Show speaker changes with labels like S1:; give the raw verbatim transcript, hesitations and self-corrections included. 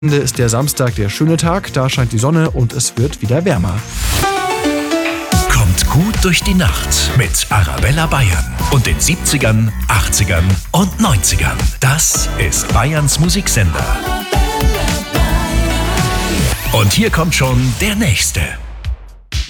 S1: Ist der Samstag der schöne Tag, da scheint die Sonne und es wird wieder wärmer.
S2: Kommt gut durch die Nacht mit Arabella Bayern und den siebzigern, achtzigern und neunzigern. Das ist Bayerns Musiksender. Und hier kommt schon der nächste.